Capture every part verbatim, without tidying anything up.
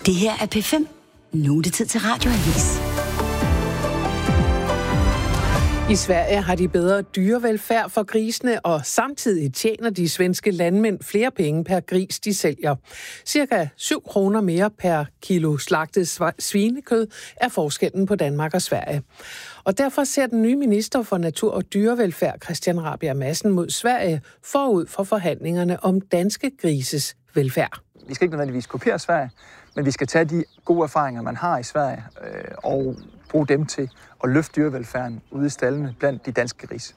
Det her er P fem. Nu er det tid til Radioavis. I Sverige har de bedre dyrevelfærd for grisene, og samtidig tjener de svenske landmænd flere penge per gris, de sælger. Cirka syv kroner mere per kilo slagtet svinekød er forskellen på Danmark og Sverige. Og derfor ser den nye minister for natur og dyrevelfærd, Christian Rabjerg Madsen, mod Sverige forud for forhandlingerne om danske grises velfærd. Vi skal ikke nødvendigvis kopiere Sverige, men vi skal tage de gode erfaringer, man har i Sverige, øh, og bruge dem til at løfte dyrevelfærden ude i staldene blandt de danske grise.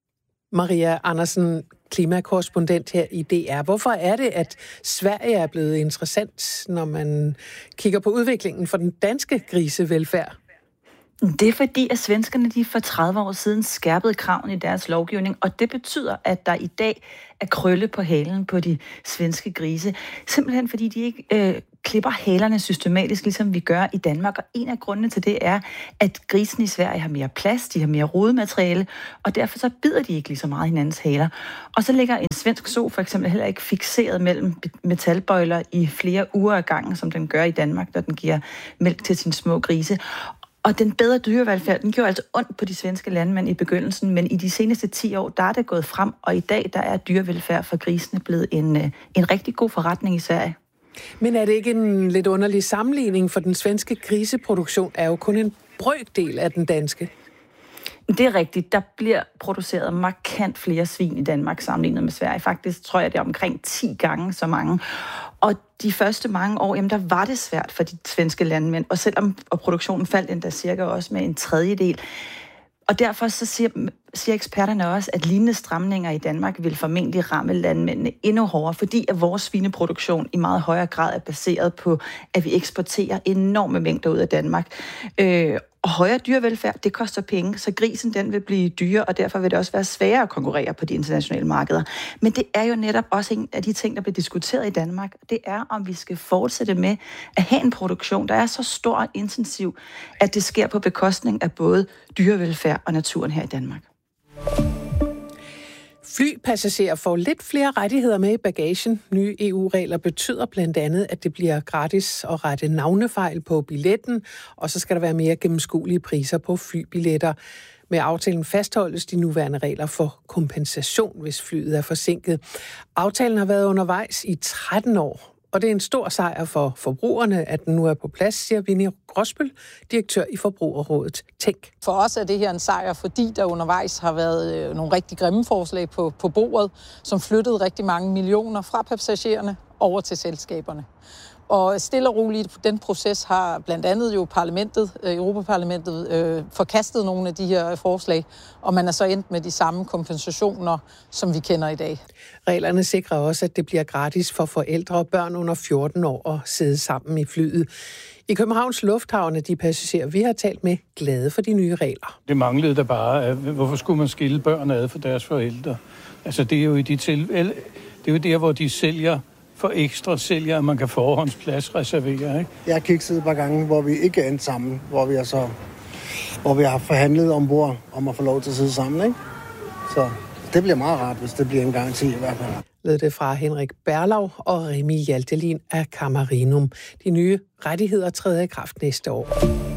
Maria Andersen, klimakorrespondent her i D R. Hvorfor er det, at Sverige er blevet interessant, når man kigger på udviklingen for den danske grisevelfærd? Det er fordi, at svenskerne de for tredive år siden skærpede kravene i deres lovgivning, og det betyder, at der i dag er krølle på halen på de svenske grise. Simpelthen fordi de ikke øh, klipper halerne systematisk, ligesom vi gør i Danmark. Og en af grundene til det er, at grisene i Sverige har mere plads, de har mere rodemateriale, og derfor så bider de ikke lige så meget hinandens haler. Og så ligger en svensk so for eksempel heller ikke fikseret mellem metalbøjler i flere uger ad gangen, som den gør i Danmark, når den giver mælk til sine små grise. Og den bedre dyrevelfærd, den gjorde altså ondt på de svenske landmænd i begyndelsen, men i de seneste ti år, der er det gået frem, og i dag, der er dyrevelfærd for grisene blevet en, en rigtig god forretning i Sverige. Men er det ikke en lidt underlig sammenligning, for den svenske griseproduktion er jo kun en brøkdel af den danske? Det er rigtigt. Der bliver produceret markant flere svin i Danmark sammenlignet med Sverige. Faktisk tror jeg, det er omkring ti gange så mange. Og de første mange år, jamen, der var det svært for de svenske landmænd. Og selvom og produktionen faldt endda cirka også med en tredjedel. Og derfor så siger, siger eksperterne også, at lignende stramninger i Danmark vil formentlig ramme landmændene endnu hårdere, fordi at vores svineproduktion i meget højere grad er baseret på, at vi eksporterer enorme mængder ud af Danmark. Øh, og højere dyrevelfærd, det koster penge, så grisen den vil blive dyre, og derfor vil det også være sværere at konkurrere på de internationale markeder. Men det er jo netop også en af de ting, der bliver diskuteret i Danmark. Det er, om vi skal fortsætte med at have en produktion, der er så stor og intensiv, at det sker på bekostning af både dyrevelfærd og naturen her i Danmark. Flypassagerer får lidt flere rettigheder med i bagagen. Nye E U-regler betyder blandt andet, at det bliver gratis at rette navnefejl på billetten, og så skal der være mere gennemskuelige priser på flybilletter. Med aftalen fastholdes de nuværende regler for kompensation, hvis flyet er forsinket. Aftalen har været undervejs i tretten år. Og det er en stor sejr for forbrugerne, at den nu er på plads, siger Vinnie Gråsbøl, direktør i Forbrugerrådet Tænk. For os er det her en sejr, fordi der undervejs har været nogle rigtig grimme forslag på, på bordet, som flyttede rigtig mange millioner fra passagererne over til selskaberne. Og stille og roligt, den proces har blandt andet jo parlamentet, Europaparlamentet, øh, forkastet nogle af de her forslag, og man er så endt med de samme kompensationer, som vi kender i dag. Reglerne sikrer også, at det bliver gratis for forældre og børn under fjorten år at sidde sammen i flyet. I Københavns Lufthavn er de passagerer, vi har talt med, glade for de nye regler. Det manglede der bare. Hvorfor skulle man skille børn ad for deres forældre? Altså det er jo i de tilfælde, det er jo der, hvor de sælger for ekstra sælger, at man kan forhåndsplads reservere, ikke? Jeg har kigget et par gange, hvor vi ikke er endt sammen, hvor vi, er så, hvor vi har forhandlet ombord om at få lov til at sidde sammen, ikke? Så det bliver meget rart, hvis det bliver en garanti i hvert fald. Lød det fra Henrik Berlau og Remi Hjaltelin af Camarinum. De nye rettigheder træder i kraft næste år.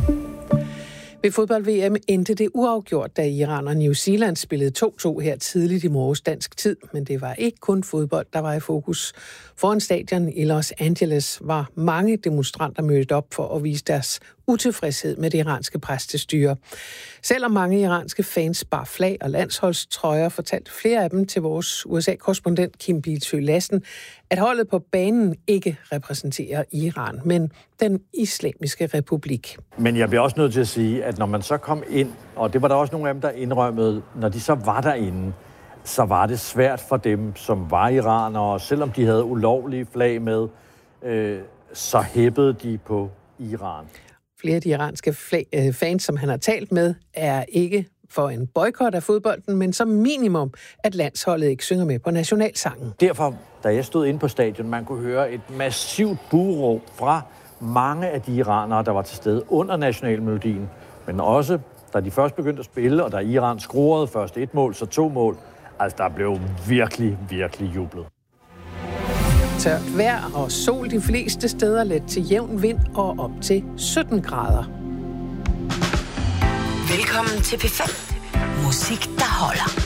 Ved fodbold-V M endte det uafgjort, da Iran og New Zealand spillede to to her tidligt i morges dansk tid. Men det var ikke kun fodbold, der var i fokus. Foran stadion i Los Angeles var mange demonstranter mødt op for at vise deres utilfredshed med det iranske præstestyre. Selvom mange iranske fans bar flag og landsholdstrøjer, fortalte flere af dem til vores U S A-korrespondent Kim Bildsøe Lassen, at holdet på banen ikke repræsenterer Iran, men den islamiske republik. Men jeg bliver også nødt til at sige, at når man så kom ind, og det var der også nogle af dem, der indrømmede, når de så var derinde, så var det svært for dem, som var iranere, selvom de havde ulovlige flag med, øh, så hæppede de på Iran. Flere af de iranske flag, fans, som han har talt med, er ikke for en boykot af fodbolden, men som minimum, at landsholdet ikke synger med på nationalsangen. Derfor, da jeg stod inde på stadion, man kunne høre et massivt buhråb fra mange af de iranere, der var til stede under nationalmelodien, men også, da de først begyndte at spille, og da Iran scorede først et mål, så to mål, altså der blev virkelig, virkelig jublet. Tørt vejr og sol de fleste steder, let til jævn vind og op til sytten grader. Velkommen til P fem. Musik, der holder.